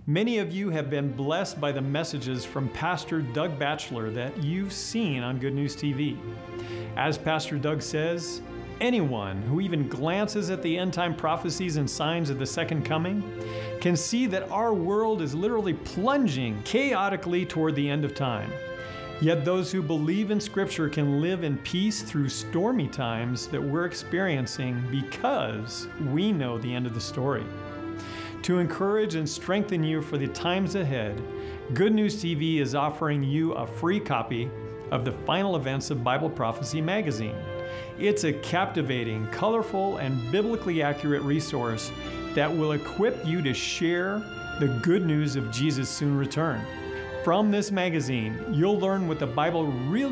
Many of you have been blessed by the messages from Pastor Doug Batchelor that you've seen on Good News TV. As Pastor Doug says, anyone who even glances at the end-time prophecies and signs of the second coming can see that our world is literally plunging chaotically toward the end of time. Yet those who believe in Scripture can live in peace through stormy times that we're experiencing because we know the end of the story. To encourage and strengthen you for the times ahead, Good News TV is offering you a free copy of the Final Events of Bible Prophecy magazine. It's a captivating, colorful, and biblically accurate resource that will equip you to share the good news of Jesus' soon return. From this magazine, you'll learn what the Bible really